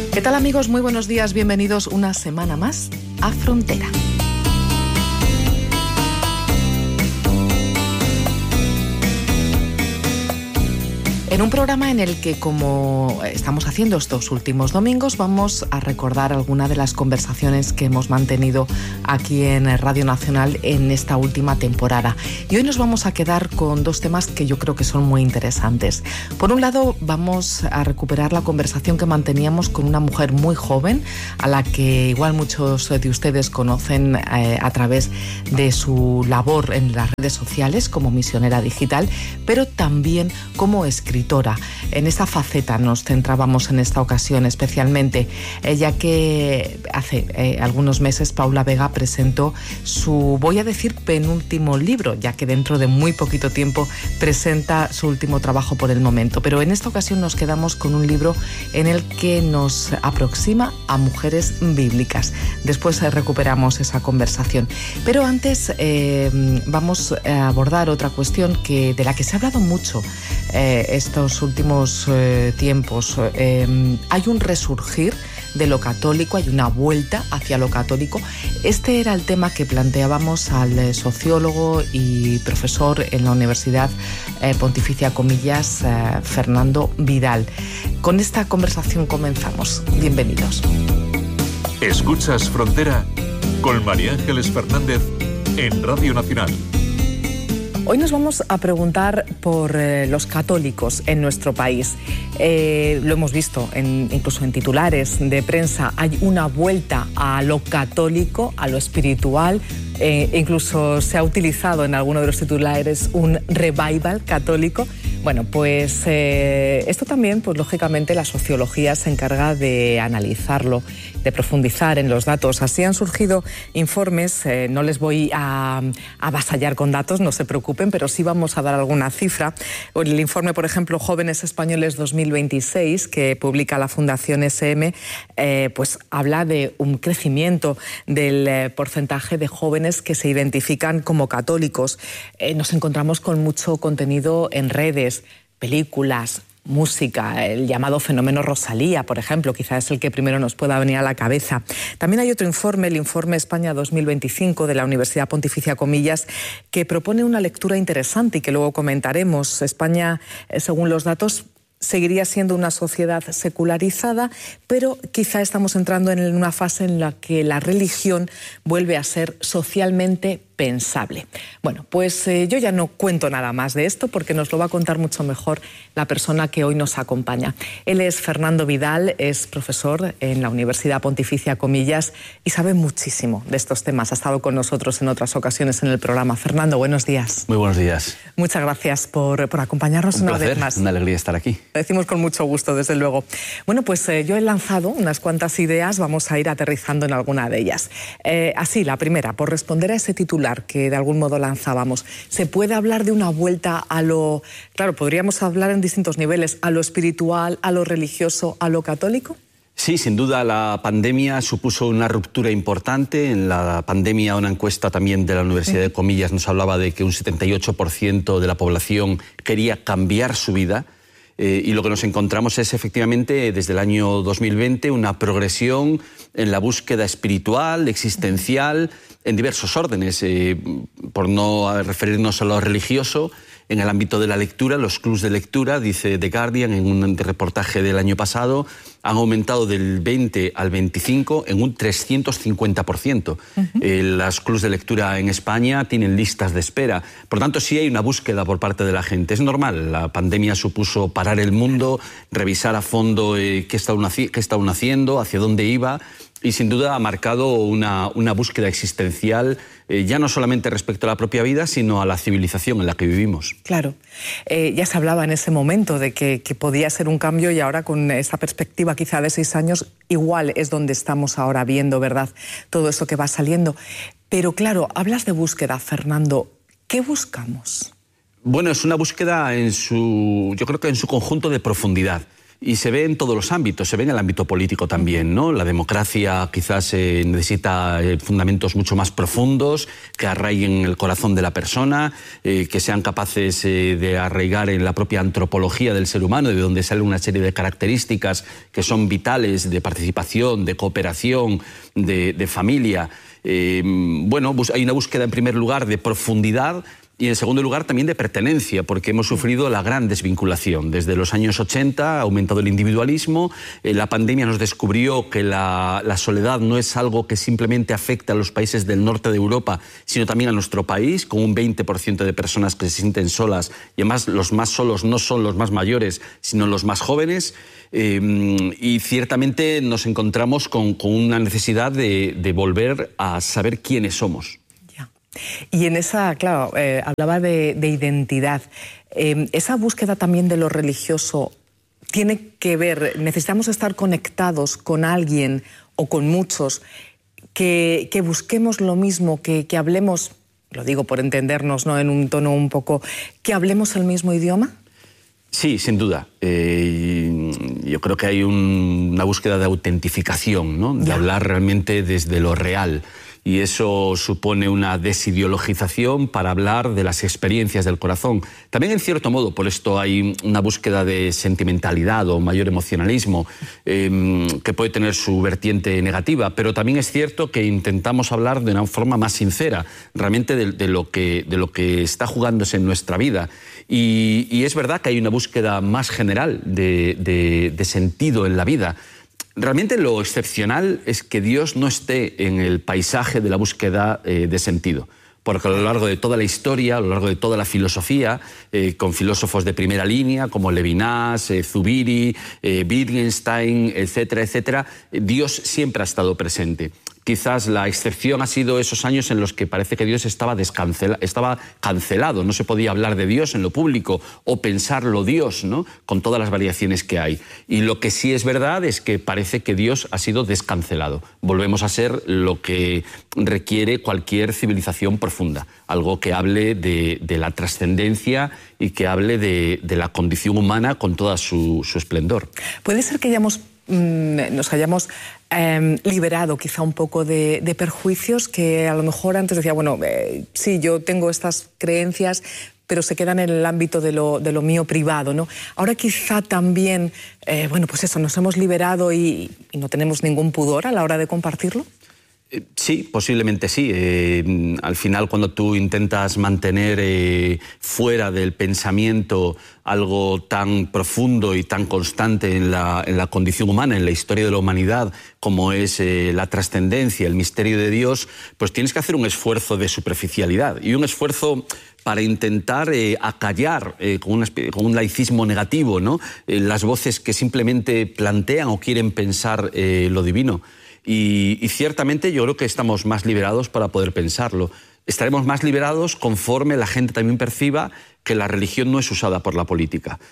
¿Qué tal, amigos? Muy buenos días, bienvenidos una semana más a Frontera. En un programa en el que, como estamos haciendo estos últimos domingos, vamos a recordar alguna de las conversaciones que hemos mantenido aquí en Radio Nacional en esta última temporada. Y hoy nos vamos a quedar con dos temas que yo creo que son muy interesantes. Por un lado, vamos a recuperar la conversación que manteníamos con una mujer muy joven, a la que igual muchos de ustedes conocen a través de su labor en las redes sociales como misionera digital, pero también como escritora. En esta faceta nos centrábamos en esta ocasión especialmente, ya que hace algunos meses Paula Vega presentó su, voy a decir, penúltimo libro, ya que dentro de muy poquito tiempo presenta su último trabajo por el momento. Pero en esta ocasión nos quedamos con un libro en el que nos aproxima a mujeres bíblicas. Después recuperamos esa conversación. Pero antes vamos a abordar otra cuestión de la que se ha hablado mucho estos últimos tiempos. Hay un resurgir de lo católico, hay una vuelta hacia lo católico. Este era el tema que planteábamos al sociólogo y profesor en la Universidad Pontificia Comillas, Fernando Vidal. Con esta conversación comenzamos. Bienvenidos. Escuchas Frontera con María Ángeles Fernández en Radio Nacional. Hoy nos vamos a preguntar por los católicos en nuestro país. Lo hemos visto incluso en titulares de prensa. Hay una vuelta a lo católico, a lo espiritual. Incluso se ha utilizado en alguno de los titulares un revival católico. Bueno, pues esto también, pues lógicamente la sociología se encarga de analizarlo, de profundizar en los datos. Así han surgido informes, no les voy a avasallar con datos, no se preocupen, pero sí vamos a dar alguna cifra. El informe, por ejemplo, Jóvenes Españoles 2026, que publica la Fundación SM, pues habla de un crecimiento del porcentaje de jóvenes que se identifican como católicos. Nos encontramos con mucho contenido en redes, películas, música, el llamado fenómeno Rosalía, por ejemplo, quizás es el que primero nos pueda venir a la cabeza. También hay otro informe, el informe España 2025 de la Universidad Pontificia Comillas, que propone una lectura interesante y que luego comentaremos. España, según los datos, seguiría siendo una sociedad secularizada, pero quizá estamos entrando en una fase en la que la religión vuelve a ser socialmente pensable. Bueno, pues yo ya no cuento nada más de esto porque nos lo va a contar mucho mejor la persona que hoy nos acompaña. Él es Fernando Vidal, es profesor en la Universidad Pontificia Comillas y sabe muchísimo de estos temas. Ha estado con nosotros en otras ocasiones en el programa. Fernando, buenos días. Muy buenos días. Muchas gracias por acompañarnos una vez más. Una alegría estar aquí. Lo decimos con mucho gusto, desde luego. Bueno, pues yo he lanzado unas cuantas ideas, vamos a ir aterrizando en alguna de ellas. Así, la primera, por responder a ese titular que de algún modo lanzábamos. ¿Se puede hablar de una vuelta a lo... Claro, podríamos hablar en distintos niveles, a lo espiritual, a lo religioso, a lo católico? Sí, sin duda la pandemia supuso una ruptura importante. En la pandemia, una encuesta también de la Universidad de Comillas nos hablaba de que un 78% de la población quería cambiar su vida. Y lo que nos encontramos es efectivamente desde el año 2020 una progresión en la búsqueda espiritual, existencial, en diversos órdenes, por no referirnos a lo religioso. En el ámbito de la lectura, los clubs de lectura, dice The Guardian en un reportaje del año pasado, han aumentado del 20 al 25 en un 350%. Los clubs de lectura en España tienen listas de espera. Por tanto, sí hay una búsqueda por parte de la gente. Es normal, la pandemia supuso parar el mundo, revisar a fondo qué está uno haciendo, hacia dónde iba. Y sin duda ha marcado una búsqueda existencial, ya no solamente respecto a la propia vida, sino a la civilización en la que vivimos. Claro. Ya se hablaba en ese momento de que podía ser un cambio y ahora con esa perspectiva quizá de 6 años, igual es donde estamos ahora viendo, ¿verdad? Todo eso que va saliendo. Pero claro, hablas de búsqueda, Fernando. ¿Qué buscamos? Bueno, es una búsqueda yo creo que en su conjunto de profundidad. Y se ve en todos los ámbitos, se ve en el ámbito político también, ¿no? La democracia quizás necesita fundamentos mucho más profundos, que arraiguen el corazón de la persona, que sean capaces de arraigar en la propia antropología del ser humano, de donde sale una serie de características que son vitales de participación, de cooperación, de familia. Bueno, hay una búsqueda en primer lugar de profundidad y en segundo lugar también de pertenencia, porque hemos sufrido la gran desvinculación. Desde los años 80 ha aumentado el individualismo, la pandemia nos descubrió que la soledad no es algo que simplemente afecta a los países del norte de Europa, sino también a nuestro país, con un 20% de personas que se sienten solas, y además los más solos no son los más mayores, sino los más jóvenes. Y ciertamente nos encontramos con una necesidad de volver a saber quiénes somos. Y en esa, claro, hablaba de identidad. Esa búsqueda también de lo religioso tiene que ver, necesitamos estar conectados con alguien o con muchos, que busquemos lo mismo, que hablemos, lo digo por entendernos, ¿no?, en un tono un poco, que hablemos el mismo idioma. Sí, sin duda. Yo creo que hay una búsqueda de autentificación, ¿no? De hablar realmente desde lo real. Y eso supone una desideologización para hablar de las experiencias del corazón. También, en cierto modo, por esto hay una búsqueda de sentimentalidad o mayor emocionalismo, que puede tener su vertiente negativa, pero también es cierto que intentamos hablar de una forma más sincera, realmente de lo que está jugándose en nuestra vida. Y es verdad que hay una búsqueda más general de sentido en la vida. Realmente lo excepcional es que Dios no esté en el paisaje de la búsqueda de sentido. Porque a lo largo de toda la historia, a lo largo de toda la filosofía, con filósofos de primera línea como Levinas, Zubiri, Wittgenstein, etcétera, etcétera, Dios siempre ha estado presente. Quizás la excepción ha sido esos años en los que parece que Dios estaba cancelado, no se podía hablar de Dios en lo público o pensarlo Dios, ¿no?, con todas las variaciones que hay. Y lo que sí es verdad es que parece que Dios ha sido descancelado. Volvemos a ser lo que requiere cualquier civilización profunda, algo que hable de la trascendencia y que hable de la condición humana con toda su esplendor. Puede ser que nos hayamos liberado quizá un poco de perjuicios que a lo mejor antes decía, bueno, sí, yo tengo estas creencias, pero se quedan en el ámbito de lo mío privado, ¿no? Ahora quizá también, bueno, pues eso, nos hemos liberado y no tenemos ningún pudor a la hora de compartirlo. Sí, posiblemente sí. Al final, cuando tú intentas mantener fuera del pensamiento algo tan profundo y tan constante en la condición humana, en la historia de la humanidad, como es la trascendencia, el misterio de Dios, pues tienes que hacer un esfuerzo de superficialidad y un esfuerzo para intentar acallar con un laicismo negativo, ¿no?, las voces que simplemente plantean o quieren pensar lo divino. Y ciertamente yo creo que estamos más liberados para poder pensarlo. Estaremos más liberados conforme la gente también perciba que la religión no es usada por la política.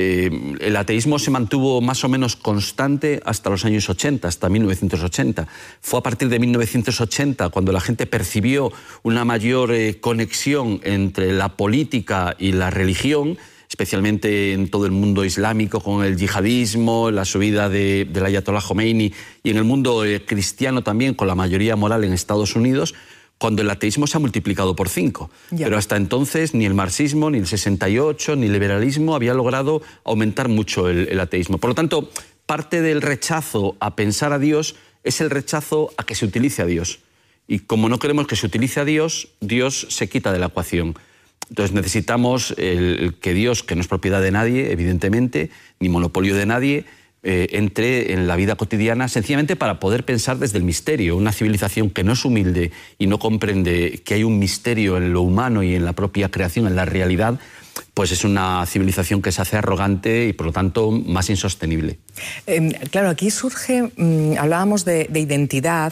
El ateísmo se mantuvo más o menos constante hasta los años 80, hasta 1980. Fue a partir de 1980 cuando la gente percibió una mayor conexión entre la política y la religión, especialmente en todo el mundo islámico, con el yihadismo, la subida del Ayatollah Khomeini, y en el mundo cristiano también, con la mayoría moral en Estados Unidos, cuando el ateísmo se ha multiplicado por 5. Pero hasta entonces ni el marxismo, ni el 68, ni el liberalismo había logrado aumentar mucho el ateísmo. Por lo tanto, parte del rechazo a pensar a Dios es el rechazo a que se utilice a Dios. Y como no queremos que se utilice a Dios, Dios se quita de la ecuación. Entonces necesitamos que Dios, que no es propiedad de nadie, evidentemente, ni monopolio de nadie, entre en la vida cotidiana sencillamente para poder pensar desde el misterio. Una civilización que no es humilde y no comprende que hay un misterio en lo humano y en la propia creación, en la realidad, pues es una civilización que se hace arrogante y por lo tanto más insostenible. Claro, aquí surge, hablábamos de identidad,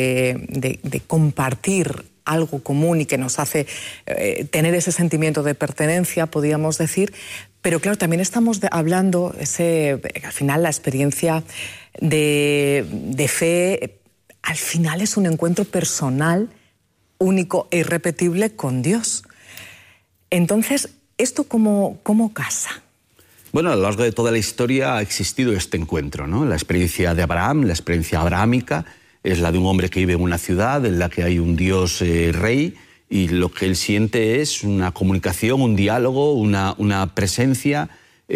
de compartir algo común y que nos hace tener ese sentimiento de pertenencia, podríamos decir, pero claro, también estamos hablando, al final la experiencia de fe, al final es un encuentro personal, único e irrepetible con Dios. Entonces, ¿esto cómo casa? Bueno, a lo largo de toda la historia ha existido este encuentro, ¿no? La experiencia de Abraham, la experiencia abrahámica, es la de un hombre que vive en una ciudad en la que hay un Dios rey, y lo que él siente es una comunicación, un diálogo, una presencia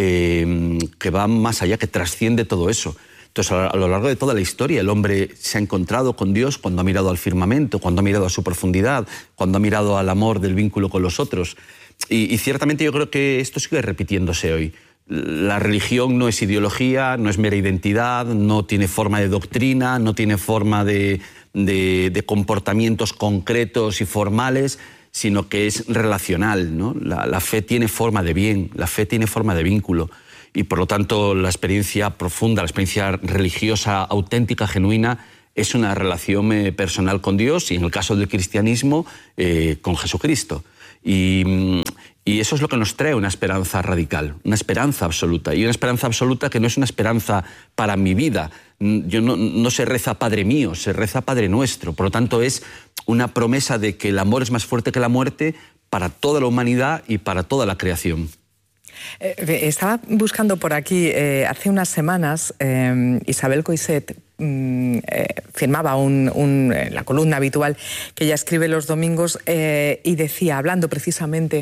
que va más allá, que trasciende todo eso. Entonces, a lo largo de toda la historia, el hombre se ha encontrado con Dios cuando ha mirado al firmamento, cuando ha mirado a su profundidad, cuando ha mirado al amor del vínculo con los otros. Y ciertamente yo creo que esto sigue repitiéndose hoy. La religión no es ideología, no es mera identidad, no tiene forma de doctrina, no tiene forma de comportamientos concretos y formales, sino que es relacional, ¿no? La fe tiene forma de bien, la fe tiene forma de vínculo, y por lo tanto la experiencia profunda, la experiencia religiosa auténtica, genuina, es una relación personal con Dios, y en el caso del cristianismo, con Jesucristo. Y eso es lo que nos trae una esperanza radical, una esperanza absoluta. Y una esperanza absoluta que no es una esperanza para mi vida. No se reza Padre mío, se reza Padre nuestro. Por lo tanto, es una promesa de que el amor es más fuerte que la muerte para toda la humanidad y para toda la creación. Estaba buscando por aquí, hace unas semanas, Isabel Coixet firmaba la columna habitual que ella escribe los domingos, y decía, hablando precisamente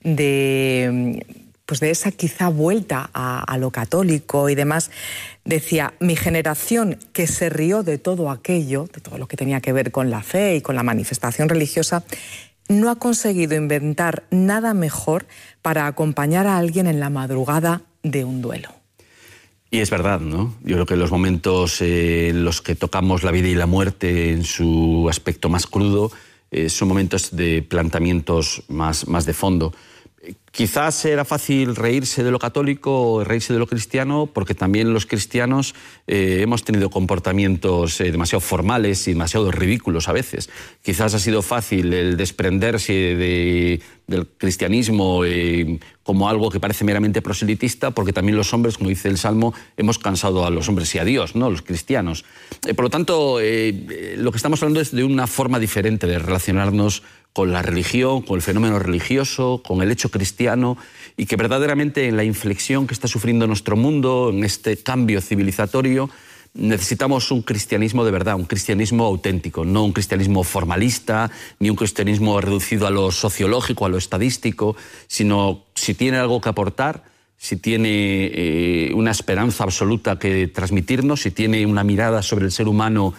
de esa quizá vuelta a lo católico y demás, decía: mi generación, que se rió de todo aquello, de todo lo que tenía que ver con la fe y con la manifestación religiosa, no ha conseguido inventar nada mejor para acompañar a alguien en la madrugada de un duelo. Y es verdad, ¿no? Yo creo que los momentos en los que tocamos la vida y la muerte en su aspecto más crudo son momentos de planteamientos más de fondo. Quizás era fácil reírse de lo católico o reírse de lo cristiano, porque también los cristianos hemos tenido comportamientos demasiado formales y demasiado ridículos a veces. Quizás ha sido fácil el desprenderse del cristianismo como algo que parece meramente proselitista, porque también los hombres, como dice el Salmo, hemos cansado a los hombres y a Dios, ¿no? Los cristianos. Por lo tanto, lo que estamos hablando es de una forma diferente de relacionarnos con la religión, con el fenómeno religioso, con el hecho cristiano, y que verdaderamente en la inflexión que está sufriendo nuestro mundo, en este cambio civilizatorio, necesitamos un cristianismo de verdad, un cristianismo auténtico, no un cristianismo formalista, ni un cristianismo reducido a lo sociológico, a lo estadístico, sino si tiene algo que aportar, si tiene una esperanza absoluta que transmitirnos, si tiene una mirada sobre el ser humano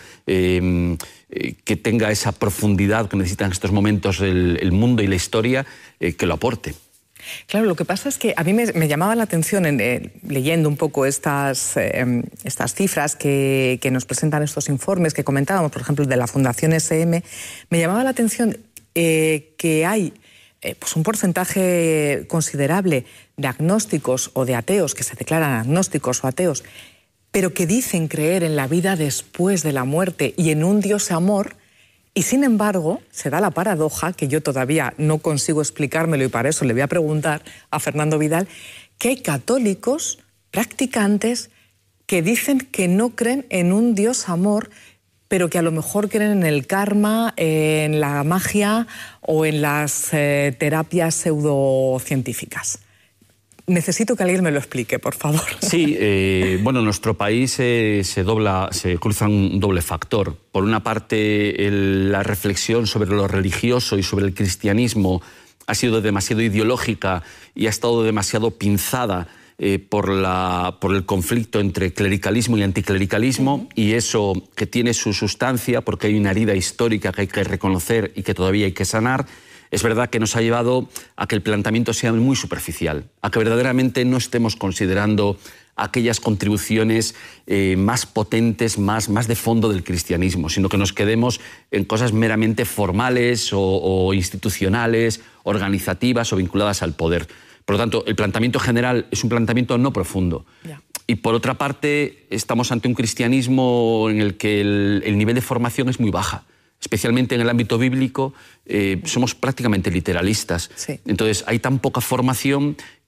que tenga esa profundidad que necesitan en estos momentos el mundo y la historia, que lo aporte. Claro, lo que pasa es que a mí me llamaba la atención, leyendo un poco estas cifras que nos presentan estos informes que comentábamos, por ejemplo, de la Fundación SM, me llamaba la atención que hay un porcentaje considerable de agnósticos o de ateos que se declaran agnósticos o ateos, pero que dicen creer en la vida después de la muerte y en un Dios amor, y sin embargo se da la paradoja, que yo todavía no consigo explicármelo, y para eso le voy a preguntar a Fernando Vidal, que hay católicos practicantes que dicen que no creen en un Dios amor, pero que a lo mejor creen en el karma, en la magia o en las terapias pseudocientíficas. Necesito que alguien me lo explique, por favor. Sí, bueno, en nuestro país se cruza un doble factor. Por una parte, la reflexión sobre lo religioso y sobre el cristianismo ha sido demasiado ideológica y ha estado demasiado pinzada por el conflicto entre clericalismo y anticlericalismo, y eso, que tiene su sustancia porque hay una herida histórica que hay que reconocer y que todavía hay que sanar, es verdad que nos ha llevado a que el planteamiento sea muy superficial, a que verdaderamente no estemos considerando aquellas contribuciones más potentes, más de fondo del cristianismo, sino que nos quedemos en cosas meramente formales o institucionales, organizativas o vinculadas al poder. Por lo tanto, el planteamiento general es un planteamiento no profundo. Yeah. Y por otra parte, estamos ante un cristianismo en el que el nivel de formación es muy baja. Especialmente en el ámbito bíblico, somos prácticamente literalistas. Sí. Entonces, hay tan poca formación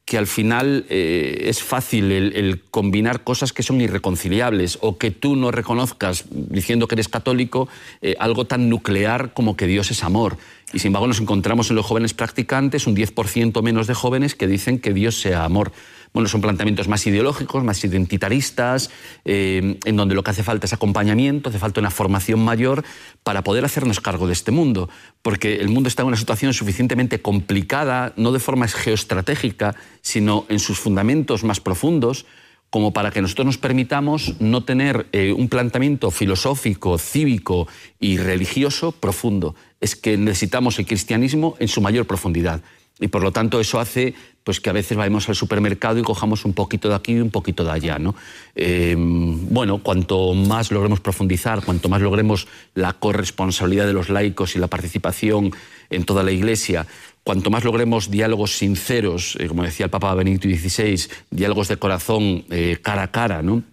que al final es fácil el combinar cosas que son irreconciliables, o que tú no reconozcas, diciendo que eres católico, algo tan nuclear como que Dios es amor. Y sin embargo nos encontramos en los jóvenes practicantes un 10% menos de jóvenes que dicen que Dios sea amor. Bueno, son planteamientos más ideológicos, más identitaristas, en donde lo que hace falta es acompañamiento, hace falta una formación mayor para poder hacernos cargo de este mundo, porque el mundo está en una situación suficientemente complicada, no de forma geoestratégica, sino en sus fundamentos más profundos, como para que nosotros nos permitamos no tener un planteamiento filosófico, cívico y religioso profundo. Es que necesitamos el cristianismo en su mayor profundidad. Y por lo tanto eso hace pues, que a veces vayamos al supermercado y cojamos un poquito de aquí y un poquito de allá, ¿no? Bueno, cuanto más logremos profundizar, cuanto más logremos la corresponsabilidad de los laicos y la participación en toda la Iglesia, cuanto más logremos diálogos sinceros, como decía el Papa Benedicto XVI, diálogos de corazón cara a cara, ¿no?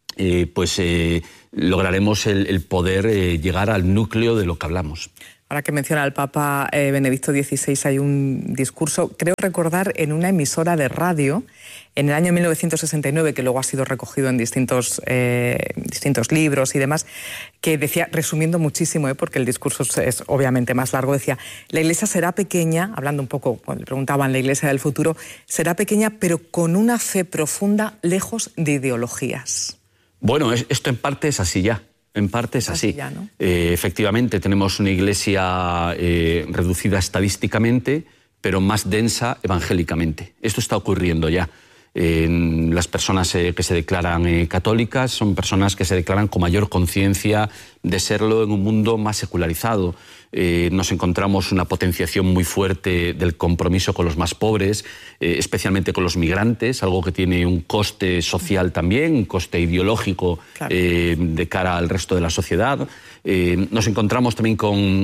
Lograremos el poder llegar al núcleo de lo que hablamos. Ahora que menciona el Papa Benedicto XVI, hay un discurso, creo recordar, en una emisora de radio en el año 1969, que luego ha sido recogido en distintos libros y demás, que decía, resumiendo muchísimo, porque el discurso es obviamente más largo, decía, la Iglesia será pequeña, hablando un poco, cuando le preguntaban la Iglesia del futuro, será pequeña pero con una fe profunda, lejos de ideologías. Bueno, esto en parte es así ya. En parte es así. Ya, ¿no? Efectivamente, tenemos una Iglesia reducida estadísticamente, pero más densa evangélicamente. Esto está ocurriendo ya. Las personas que se declaran católicas son personas que se declaran con mayor conciencia de serlo en un mundo más secularizado. Nos encontramos una potenciación muy fuerte del compromiso con los más pobres, especialmente con los migrantes, algo que tiene un coste social también, un coste ideológico, claro, de cara al resto de la sociedad. Nos encontramos también con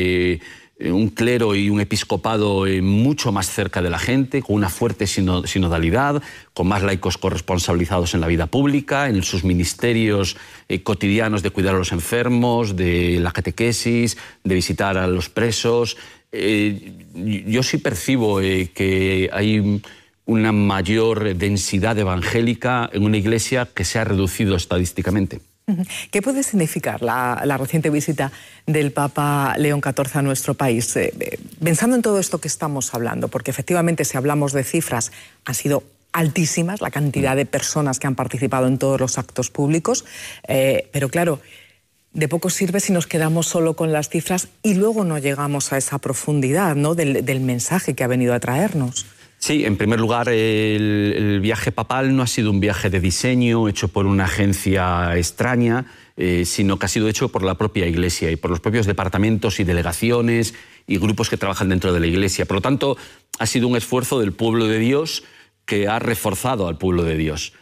un clero y un episcopado mucho más cerca de la gente, con una fuerte sinodalidad, con más laicos corresponsabilizados en la vida pública, en sus ministerios cotidianos de cuidar a los enfermos, de la catequesis, de visitar a los presos. Yo sí percibo que hay una mayor densidad evangélica en una Iglesia que se ha reducido estadísticamente. ¿Qué puede significar la reciente visita del Papa León XIV a nuestro país? Pensando en todo esto que estamos hablando, porque efectivamente si hablamos de cifras han sido altísimas, la cantidad de personas que han participado en todos los actos públicos, pero claro, de poco sirve si nos quedamos solo con las cifras y luego no llegamos a esa profundidad, ¿no?, del mensaje que ha venido a traernos. Sí, en primer lugar, el viaje papal no ha sido un viaje de diseño hecho por una agencia extraña, sino que ha sido hecho por la propia Iglesia y por los propios departamentos y delegaciones y grupos que trabajan dentro de la Iglesia. Por lo tanto, ha sido un esfuerzo del pueblo de Dios que ha reforzado al pueblo de Dios.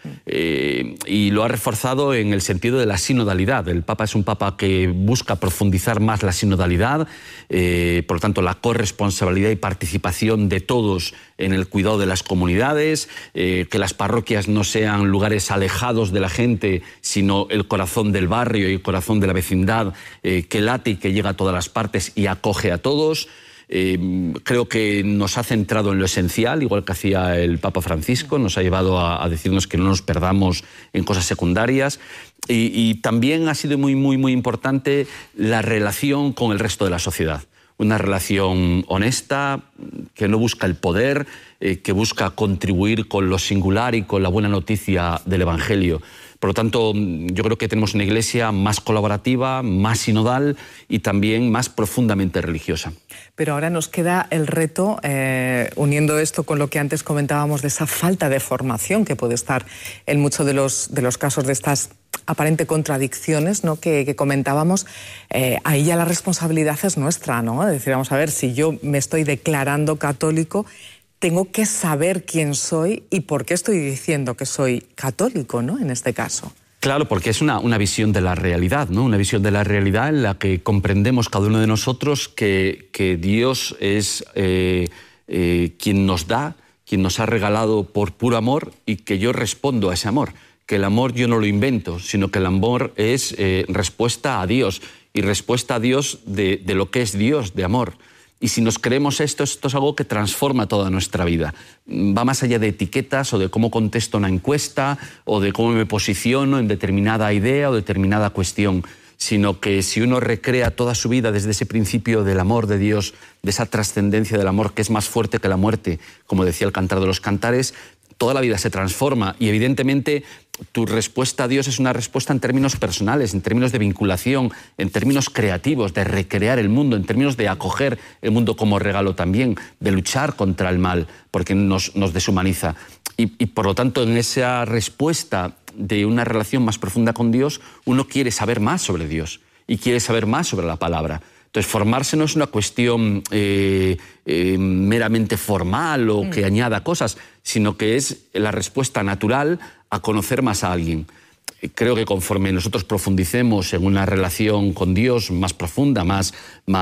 Y lo ha reforzado en el sentido de la sinodalidad. El Papa es un Papa que busca profundizar más la sinodalidad, por lo tanto la corresponsabilidad y participación de todos en el cuidado de las comunidades, que las parroquias no sean lugares alejados de la gente, sino el corazón del barrio y el corazón de la vecindad, que late y que llega a todas las partes y acoge a todos. Creo que nos ha centrado en lo esencial, igual que hacía el Papa Francisco, nos ha llevado a decirnos que no nos perdamos en cosas secundarias y también ha sido muy, muy, muy importante la relación con el resto de la sociedad. Una relación honesta, que no busca el poder, que busca contribuir con lo singular y con la buena noticia del Evangelio. Por lo tanto, yo creo que tenemos una Iglesia más colaborativa, más sinodal y también más profundamente religiosa. Pero ahora nos queda el reto, uniendo esto con lo que antes comentábamos de esa falta de formación que puede estar en muchos de los casos de estas aparentes contradicciones, ¿no?, que comentábamos. Ahí ya la responsabilidad es nuestra, ¿no? Es decir, vamos a ver, si yo me estoy declarando católico, tengo que saber quién soy y por qué estoy diciendo que soy católico, ¿no?, en este caso. Claro, porque es una visión de la realidad, ¿no? Una visión de la realidad en la que comprendemos cada uno de nosotros que Dios es quien nos da, quien nos ha regalado por puro amor y que yo respondo a ese amor. Que el amor yo no lo invento, sino que el amor es respuesta a Dios y respuesta a Dios de lo que es Dios, de amor. Y si nos creemos esto es algo que transforma toda nuestra vida. Va más allá de etiquetas o de cómo contesto una encuesta o de cómo me posiciono en determinada idea o determinada cuestión, sino que si uno recrea toda su vida desde ese principio del amor de Dios, de esa trascendencia del amor que es más fuerte que la muerte, como decía el Cantar de los Cantares, toda la vida se transforma y evidentemente tu respuesta a Dios es una respuesta en términos personales, en términos de vinculación, en términos creativos, de recrear el mundo, en términos de acoger el mundo como regalo también, de luchar contra el mal, porque nos deshumaniza. Y por lo tanto, en esa respuesta de una relación más profunda con Dios, uno quiere saber más sobre Dios y quiere saber más sobre la palabra. Entonces, formarse no es una cuestión meramente formal o que añada cosas, sino que es la respuesta natural a conocer más a alguien. Creo que conforme nosotros profundicemos en una relación con Dios más profunda, más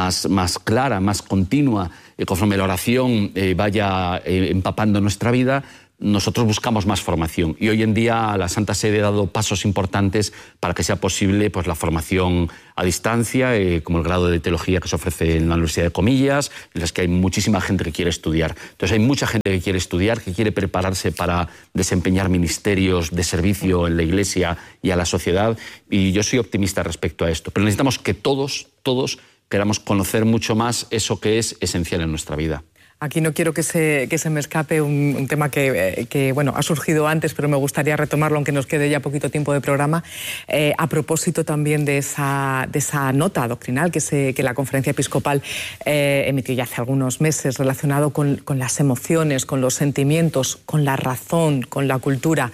clara, más continua, conforme la oración vaya empapando nuestra vida, nosotros buscamos más formación. Y hoy en día la Santa Sede ha dado pasos importantes para que sea posible pues, la formación a distancia, como el grado de teología que se ofrece en la Universidad de Comillas, en las que hay muchísima gente que quiere estudiar. Entonces hay mucha gente que quiere estudiar, que quiere prepararse para desempeñar ministerios de servicio en la Iglesia y a la sociedad, y yo soy optimista respecto a esto. Pero necesitamos que todos queramos conocer mucho más eso que es esencial en nuestra vida. Aquí no quiero que se me escape un tema que bueno, ha surgido antes, pero me gustaría retomarlo, aunque nos quede ya poquito tiempo de programa, a propósito también de esa nota doctrinal que la Conferencia Episcopal emitió ya hace algunos meses, relacionado con las emociones, con los sentimientos, con la razón, con la cultura.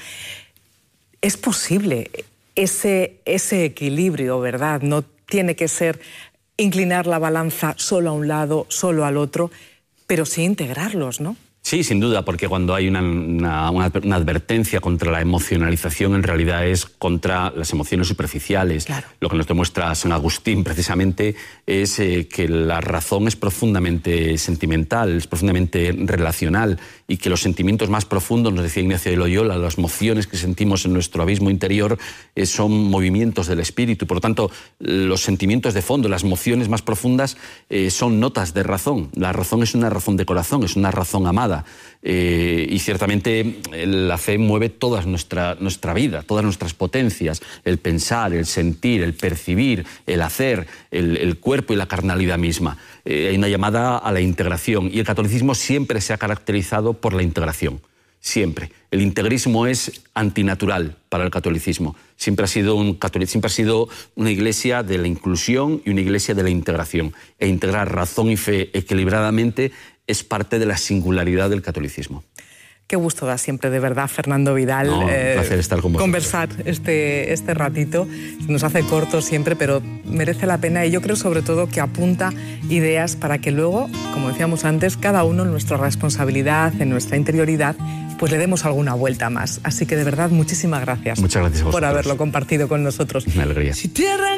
Es posible ese equilibrio, ¿verdad? No tiene que ser inclinar la balanza solo a un lado, solo al otro, pero sí integrarlos, ¿no? Sí, sin duda, porque cuando hay una advertencia contra la emocionalización, en realidad es contra las emociones superficiales. Claro. Lo que nos demuestra San Agustín, precisamente, es que la razón es profundamente sentimental, es profundamente relacional, y que los sentimientos más profundos, nos decía Ignacio de Loyola, las emociones que sentimos en nuestro abismo interior son movimientos del espíritu. Por lo tanto, los sentimientos de fondo, las emociones más profundas son notas de razón. La razón es una razón de corazón, es una razón amada. Y ciertamente la fe mueve toda nuestra vida, todas nuestras potencias, el pensar, el sentir, el percibir, el hacer, el cuerpo y la carnalidad misma. Hay una llamada a la integración, y el catolicismo siempre se ha caracterizado por la integración. Siempre. El integrismo es antinatural para el catolicismo. Siempre ha sido una iglesia de la inclusión y una iglesia de la integración. E integrar razón y fe equilibradamente es parte de la singularidad del catolicismo. Qué gusto da siempre, de verdad, Fernando Vidal. Un placer estar con vosotros. Conversar este ratito. Nos hace corto siempre, pero merece la pena, y yo creo sobre todo que apunta ideas para que luego, como decíamos antes, cada uno en nuestra responsabilidad, en nuestra interioridad, pues le demos alguna vuelta más. Así que de verdad, muchísimas gracias. Muchas gracias a vosotros por haberlo compartido con nosotros. Una alegría.